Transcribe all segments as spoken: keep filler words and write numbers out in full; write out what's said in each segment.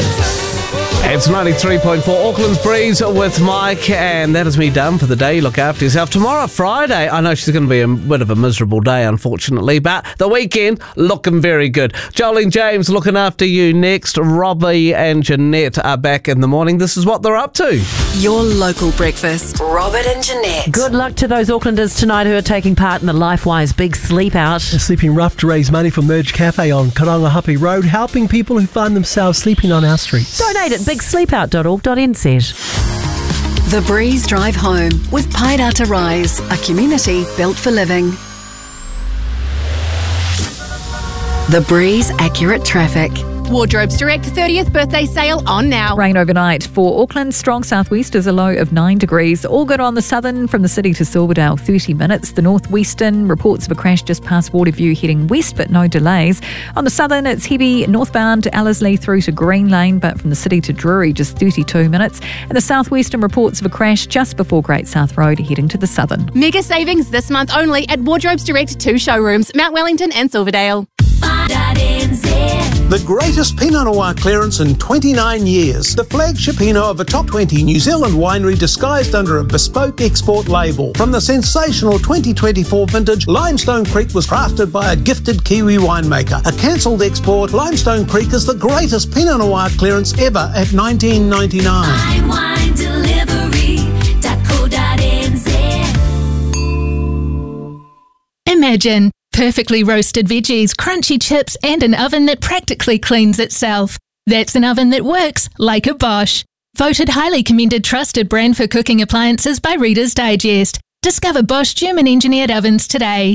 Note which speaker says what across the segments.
Speaker 1: It's ninety-three point four Auckland's Breeze with Mike, and that is me done for the day. Look after yourself. Tomorrow, Friday, I know she's going to be a bit of a miserable day, unfortunately, but the weekend looking very good. Jolene James looking after you next. Robbie and Jeanette are back in the morning. This is what they're up to.
Speaker 2: Your local breakfast, Robert and Jeanette.
Speaker 3: Good luck to those Aucklanders tonight who are taking part in the LifeWise Big Sleep Out.
Speaker 4: They're sleeping rough to raise money for Merge Cafe on Karangahape Road, helping people who find themselves sleeping on our streets.
Speaker 3: Donate at big sleep out dot org dot n z.
Speaker 2: The Breeze Drive Home with Pairata Rise, a community built for living. The Breeze Accurate Traffic.
Speaker 5: Wardrobes Direct thirtieth birthday sale on now.
Speaker 6: Rain overnight for Auckland. Strong southwest is a low of nine degrees. All good on the southern from the city to Silverdale, thirty minutes. The northwestern, reports of a crash just past Waterview heading west, but no delays. On the southern, it's heavy northbound Ellerslie through to Green Lane, but from the city to Drury, just thirty-two minutes. And the southwestern, reports of a crash just before Great South Road heading to the southern.
Speaker 5: Mega savings this month only at Wardrobes Direct two showrooms, Mount Wellington and Silverdale.
Speaker 7: The greatest Pinot Noir clearance in twenty-nine years. The flagship Pinot of a top twenty New Zealand winery disguised under a bespoke export label. From the sensational twenty twenty-four vintage, Limestone Creek was crafted by a gifted Kiwi winemaker. A cancelled export, Limestone Creek is the greatest Pinot Noir clearance ever at nineteen ninety-nine.
Speaker 8: Fine wine delivery dot co dot n z.
Speaker 9: Imagine perfectly roasted veggies, crunchy chips, and an oven that practically cleans itself. That's an oven that works like a Bosch. Voted highly commended trusted brand for cooking appliances by Reader's Digest. Discover Bosch German-engineered ovens today.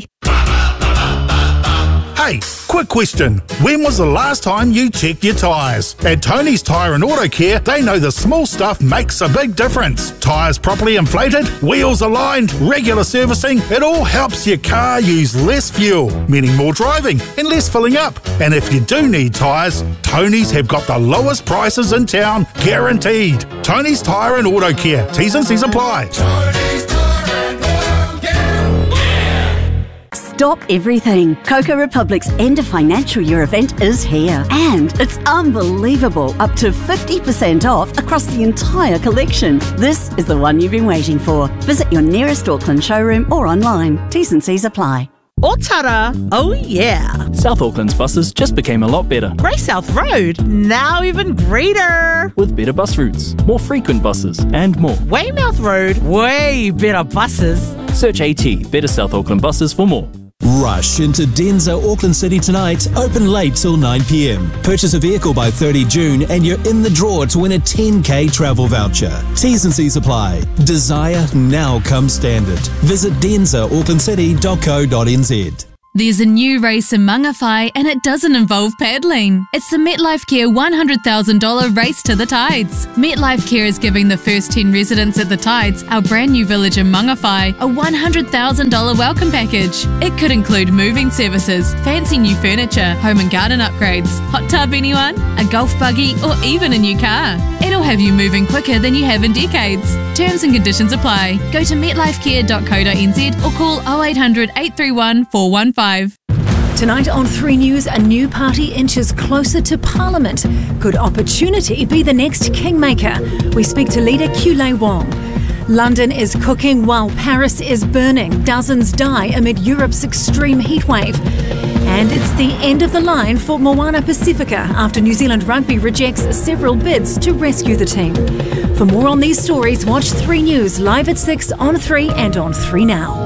Speaker 10: Hey, quick question. When was the last time you checked your tyres? At Tony's Tyre and Auto Care, they know the small stuff makes a big difference. Tyres properly inflated, wheels aligned, regular servicing, it all helps your car use less fuel, meaning more driving and less filling up. And if you do need tyres, Tony's have got the lowest prices in town, guaranteed. Tony's Tyre and Auto Care. T's and C's apply.
Speaker 8: Tony's Tyre and Auto Care. Yeah.
Speaker 11: Stop everything. Coco Republic's end of financial year event is here. And it's unbelievable. Up to fifty percent off across the entire collection. This is the one you've been waiting for. Visit your nearest Auckland showroom or online. T's and C's apply.
Speaker 12: Otara, oh yeah.
Speaker 13: South Auckland's buses just became a lot better.
Speaker 12: Grey South Road, now even greater.
Speaker 13: With better bus routes, more frequent buses, and more.
Speaker 12: Weymouth Road, way better buses.
Speaker 13: Search AT, Better South Auckland Buses for more.
Speaker 14: Rush into Denza Auckland City tonight, open late till nine p m. Purchase a vehicle by thirty June and you're in the draw to win a ten K travel voucher. T's and C's apply. Desire now comes standard. Visit denza auckland city dot co dot n z.
Speaker 15: There's a new race in Mangawhai and it doesn't involve paddling. It's the MetLife Care one hundred thousand dollars Race to the Tides. MetLife Care is giving the first ten residents at the Tides, our brand new village in Mangawhai, a one hundred thousand dollars welcome package. It could include moving services, fancy new furniture, home and garden upgrades, hot tub anyone, a golf buggy or even a new car. It'll have you moving quicker than you have in decades. Terms and conditions apply. Go to met life care dot co dot n z or call oh eight hundred, eight three one, four one five.
Speaker 16: Tonight on three News, a new party inches closer to Parliament. Could opportunity be the next kingmaker? We speak to leader Kulei Wong. London is cooking while Paris is burning. Dozens die amid Europe's extreme heatwave. And it's the end of the line for Moana Pacifica after New Zealand Rugby rejects several bids to rescue the team. For more on these stories, watch three News live at six on three and on three Now.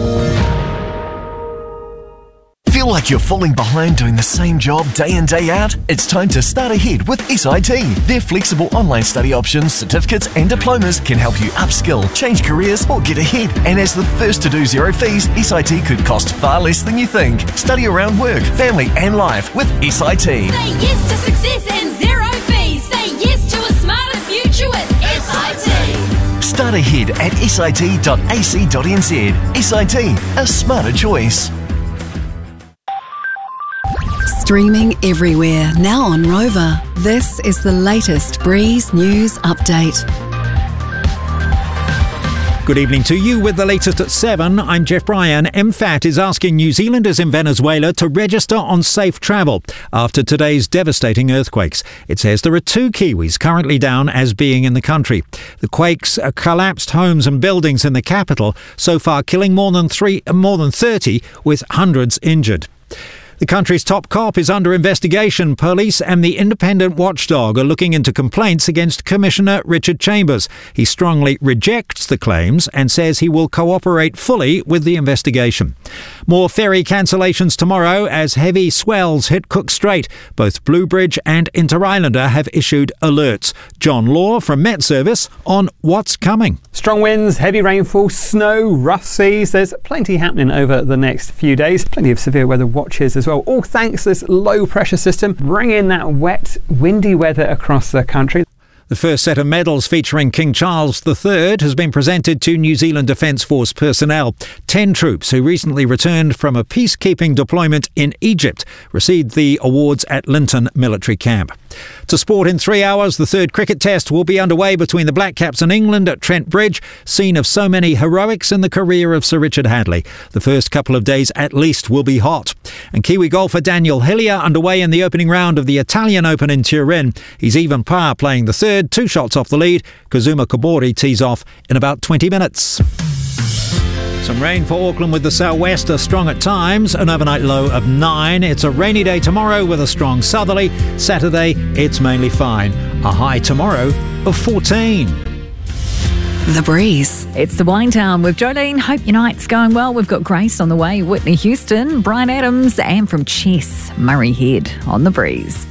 Speaker 17: Feel like you're falling behind doing the same job day in, day out? It's time to start ahead with S I T. Their flexible online study options, certificates and diplomas can help you upskill, change careers or get ahead. And as the first to do zero fees, S I T could cost far less than you think. Study around work, family and life with S I T.
Speaker 8: Say yes to success and zero fees. Say yes to a smarter future with S I T.
Speaker 17: Start ahead at s i t dot a c dot n z. S I T, a smarter choice.
Speaker 2: Streaming everywhere, now on Rover. This is the latest Breeze News Update.
Speaker 18: Good evening to you with the latest at seven. I'm Jeff Bryan. M F A T is asking New Zealanders in Venezuela to register on safe travel after today's devastating earthquakes. It says there are two Kiwis currently down as being in the country. The quakes collapsed homes and buildings in the capital, so far killing more than three, more than thirty, with hundreds injured. The country's top cop is under investigation. Police and the independent watchdog are looking into complaints against Commissioner Richard Chambers. He strongly rejects the claims and says he will cooperate fully with the investigation. More ferry cancellations tomorrow as heavy swells hit Cook Strait. Both Bluebridge and Inter-Islander have issued alerts. John Law from Met Service on what's coming.
Speaker 19: Strong winds, heavy rainfall, snow, rough seas. There's plenty happening over the next few days. Plenty of severe weather watches as well. All thanks to this low pressure system bringing that wet, windy weather across the country.
Speaker 18: The first set of medals featuring King Charles the Third has been presented to New Zealand Defence Force personnel. Ten troops who recently returned from a peacekeeping deployment in Egypt received the awards at Linton Military Camp. To sport in three hours, the third cricket test will be underway between the Black Caps and England at Trent Bridge, scene of so many heroics in the career of Sir Richard Hadlee. The first couple of days at least will be hot. And Kiwi golfer Daniel Hillier underway in the opening round of the Italian Open in Turin. He's even par playing the third, two shots off the lead. Kazuma Kobori tees off in about twenty minutes. Some rain for Auckland with the sou'wester strong at times, an overnight low of nine. It's a rainy day tomorrow with a strong southerly. Saturday, it's mainly fine. A high tomorrow of fourteen.
Speaker 2: The Breeze.
Speaker 6: It's the Wine Town with Jolene. Hope your night's going well. We've got Grace on the way, Whitney Houston, Brian Adams, and from Chess, Murray Head on The Breeze.